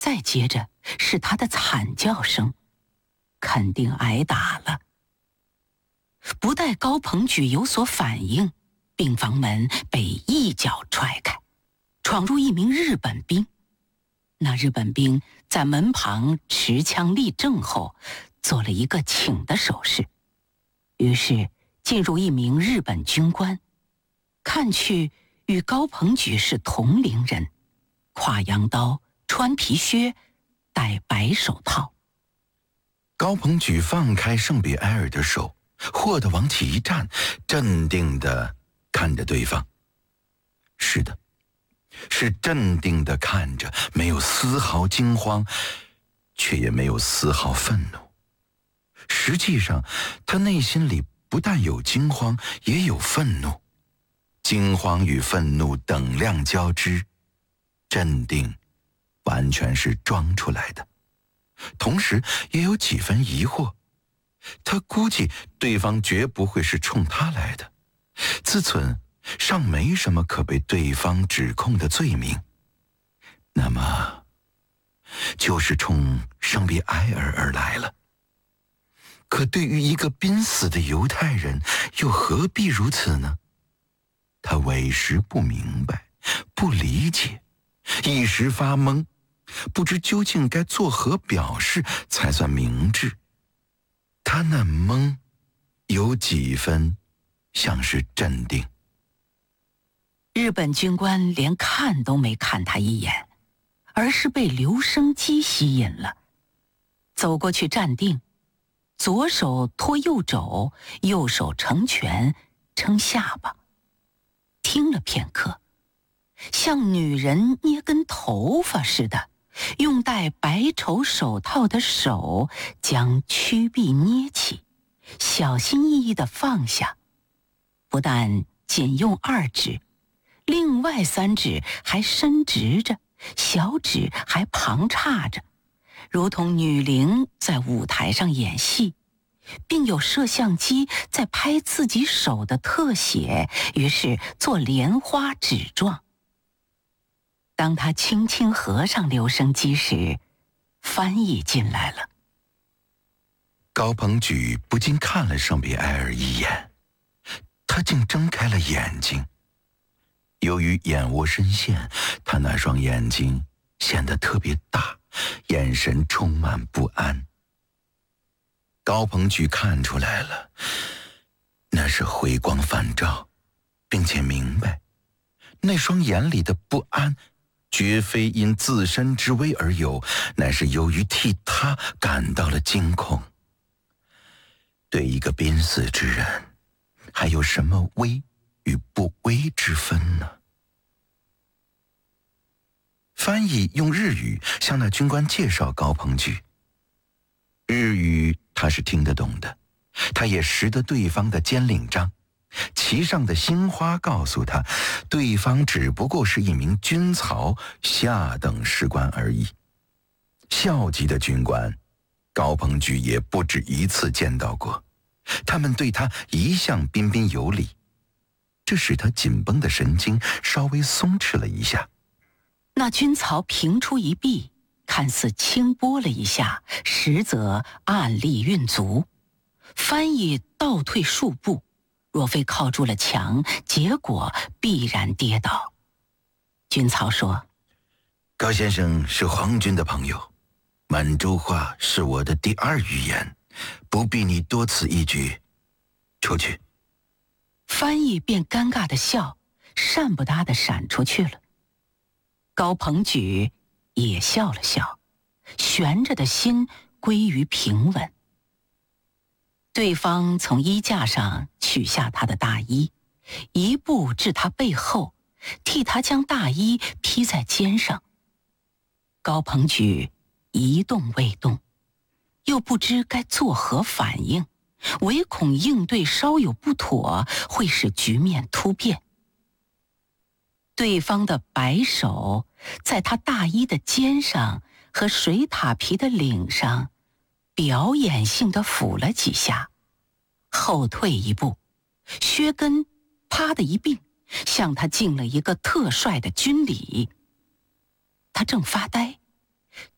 再接着是他的惨叫声，肯定挨打了。不待高鹏举有所反应，病房门被一脚踹开，闯入一名日本兵。那日本兵在门旁持枪立正后，做了一个请的手势。于是进入一名日本军官，看去与高鹏举是同龄人，挎洋刀，穿皮靴，戴白手套。 高鹏举放开圣比埃尔的手，豁地往起一站，镇定地看着对方。是的，是镇定地看着，没有丝毫惊慌，却也没有丝毫愤怒。实际上，他内心里不但有惊慌，也有愤怒，惊慌与愤怒等量交织，镇定完全是装出来的，同时也有几分疑惑。他估计对方绝不会是冲他来的，自忖尚没什么可被对方指控的罪名，那么就是冲圣比埃尔而来了。可对于一个濒死的犹太人，又何必如此呢？他委实不明白，不理解，一时发懵，不知究竟该作何表示才算明智。他那懵，有几分像是镇定。 日本军官连看都没看他一眼，而是被留声机吸引了，走过去站定，左手托右肘，右手成拳撑下巴，听了片刻，像女人捏根头发似的，用戴白绸手套的手将曲臂捏起，小心翼翼地放下，不但仅用2指，另外3指还伸直着，小指还旁叉着，如同女伶在舞台上演戏，并有摄像机在拍自己手的特写，于是做莲花指状。当他轻轻合上留声机时，翻译进来了。 高鹏举不禁看了圣比埃尔一眼，他竟睁开了眼睛。由于眼窝深陷，他那双眼睛显得特别大，眼神充满不安。高鹏举看出来了，那是回光返照，并且明白，那双眼里的不安绝非因自身之危而有，乃是由于替他感到了惊恐。对一个濒死之人，还有什么危与不危之分呢？翻译用日语向那军官介绍高鹏举。日语他是听得懂的，他也识得对方的尖领章，其上的星花告诉他，对方只不过是一名军曹下等士官而已。校级的军官，高鹏举也不止一次见到过，他们对他一向彬彬有礼，这使他紧绷的神经稍微松弛了一下。 那军曹平出一臂，看似轻拨了一下，实则按力运足。翻译倒退数步，若非靠住了墙，结果必然跌倒。军曹说： 高先生是皇军的朋友，满洲话是我的第2语言，不必你多此一举，出去。 翻译便尴尬地笑，善不搭地闪出去了。高鹏举也笑了笑，悬着的心归于平稳。对方从衣架上取下他的大衣，一步至他背后，替他将大衣披在肩上。高鹏举一动未动，又不知该作何反应，唯恐应对稍有不妥，会使局面突变。对方的白手在他大衣的肩上和水獭皮的领上表演性地抚了几下，后退一步，靴跟啪的一并，向他敬了一个特帅的军礼。他正发呆，